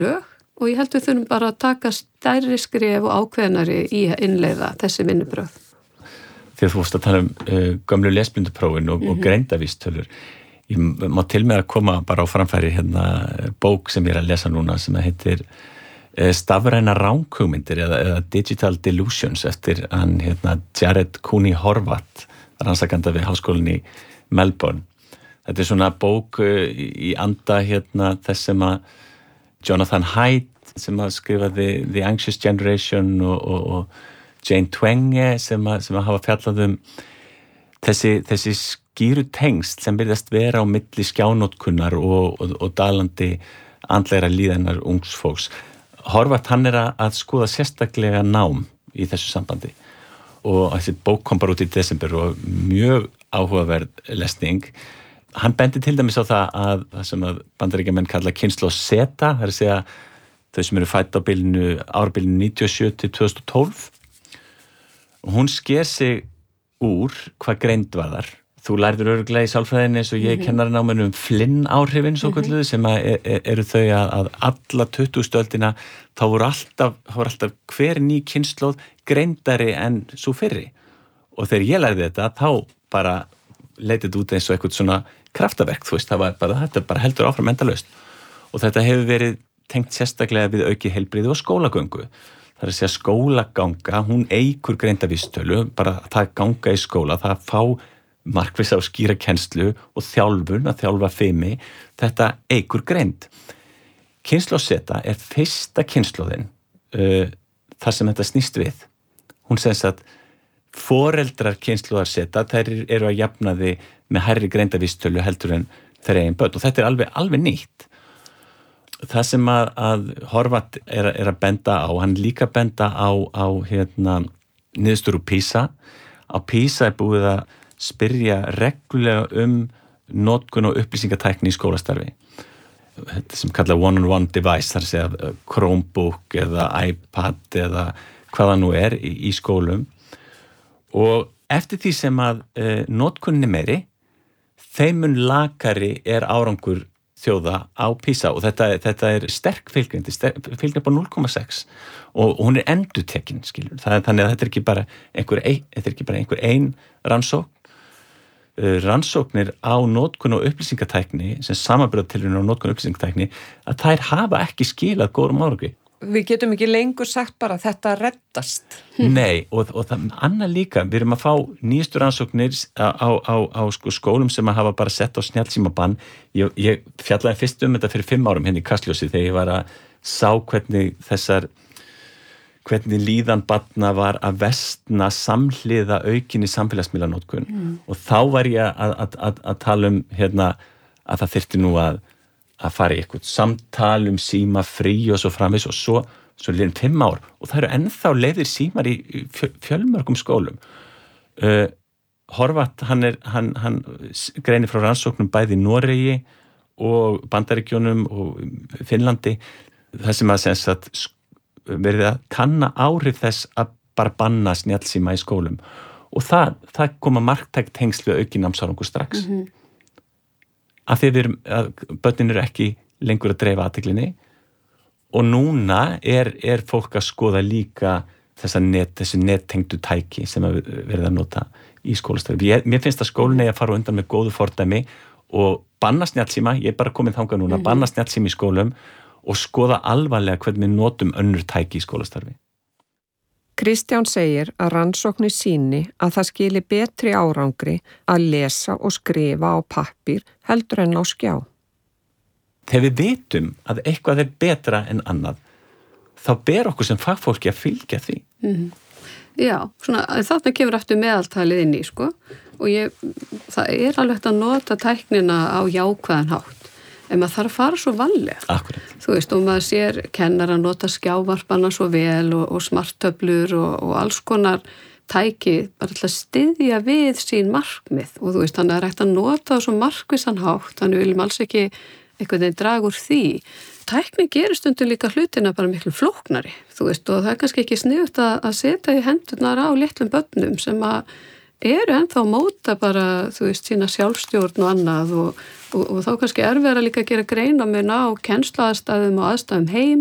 lög og ég held við þurfum bara að taka stærri skref og ákveðnari í að innleiða þessi vinnubrögð. Þegar þú varst að tala gömlu lesblinduprófin og greindavísitölur, ég má til með að koma bara á framfæri bók sem ég er að lesa núna sem heitir Stafrænar ranghugmyndir eða Digital Delusions eftir hann Jared Cooney Horvath, rannsakanda við háskólinni í Melbourne. Þetta svona bók í anda þess sem að Jonathan Haidt sem að skrifaði The Anxious Generation og Jane Twenge sem að hafa fjallað þessi skýru tengsl sem virðast vera á milli skjánótkunnar og dalandi andlegra líðanar ungs fólks. Horvath hann að skoða sérstaklega nám í þessu sambandi og þessi bók kom bara út í desember og mjög áhugaverð lesning. Hann bendi til dæmis á það sem að Bandaríkjamenn kalla kynslóð Z, það að segja þau sem eru fædd á árabilinu 97 til 2012 og hún sker sig úr hvað greind varðar. Þú lærður örugglega í sálfræðinni eins og ég kennarinn á mér Flynn áhrifin svo kölluðu sem eru þau að alla 20. öldina þá voru alltaf hver ný kynslóð greindari en svo fyrri og þegar ég lærði þetta þá bara leitið út eins og eitthvað svona kraftaverk, þú veist, þetta bara heldur áfram endalaust og þetta hefur verið tengt sérstaklega við aukið heilbrigði og skólagöngu. Það að segja skólaganga, hún eykur greindavísitölu, bara það ganga í skóla, það fá markvissa og skýra kennslu og þjálfun að þjálfa fimi, þetta eykur greind. Kynslóð Z fyrsta kynslóðin þar sem þetta snýst við. Hún segir að foreldrar kynslóðar Z, þær eru að jafna því með hærri greindavísitölu heldur en þeirra eigin börn og þetta alveg nýtt. Það sem að Horvath er að benda á, hann líka benda á niðurstöður úr PISA. Á PISA búið að spyrja reglulega notkun og upplýsingatækni í skólastarfi. Þetta sem kalla one-on-one device, þar að segja Chromebook eða iPad eða hvaða nú í skólum. Og eftir því sem að notkunni meiri, þeim mun lakari árangur þjóða á PISA og þetta sterk fylgni upp á 0,6 og hún endurtekin, skilur. Þannig að þetta er ekki bara einhver ein rannsókn. Rannsóknir á notkun og upplýsingatækni sem samanburðartilraunir á notkun og upplýsingatækni að þær hafa ekki skilað góðum árangri. Við getum ekki lengur sagt bara að þetta reddast. Nei, og það annað líka, við erum að fá nýjastu rannsóknir á skólum sem að hafa bara sett á snjallsímabann. Ég fjallaði fyrst þetta fyrir 5 árum í Kastljósi þegar ég var að sá hvernig líðan barna var að versna samhliða aukinni samfélagsmiðlanotkun og þá var ég að tala að það þyrfti nú að fara í eitthvað samtal síma frí og svo framvegis og svo liðin 5 ár og það eru ennþá leyfðir símar í fjölmörgum skólum. Horvath, hann greinir frá rannsóknum bæði í Noregi og Bandaríkjunum og Finnlandi, það sem að segja að verið að kanna áhrif þess að bara banna snjallsíma í skólum og það koma marktækt tengsl við aukin námsárangur strax. Af því að börnin eru ekki lengur að dreifa athyglinni og núna er fólk að skoða líka þessi nettengdu tæki sem að verið að nota í skólastarfi. Mér finnst að skólinn eigi að fara undan með góðu fordæmi og banna snjallsíma, ég er bara komið þangað núna, banna snjallsíma í skólum og skoða alvarlega hvernig við notum önnur tæki í skólastarfi. Kristján segir að rannsóknir sýni að það skili betri árangri að lesa og skrifa á pappír heldur en á skjá. Þegar við vitum að eitthvað er betra en annað, þá ber okkur sem fagfólki að fylgja því. Já, þarna kemur aftur meðaltalið inn í, og það er alveg hægt að nota tæknina á jákvæðan hátt. En maður þarf að fara svo vanlega. Akkurat. Þú veist, og maður sér kennar að nota skjávarpana svo vel og smarttöflur og alls konar tæki bara til að styðja við sín markmið og þú veist, þannig að það er hægt að nota það svo markvissan hátt, þannig við viljum alls ekki einhvern veginn draga úr því. Tækni gerir stundum líka hlutina bara miklu flóknari, þú veist, og það er kannski ekki sniðugt að setja í hendurnar á litlum börnum sem að eru ennþá móta bara, þú veist, sína sjálfstjórn og annað og þá kannski erfiðara líka að gera grein á mun á kennsluaðstæðum og aðstæðum heima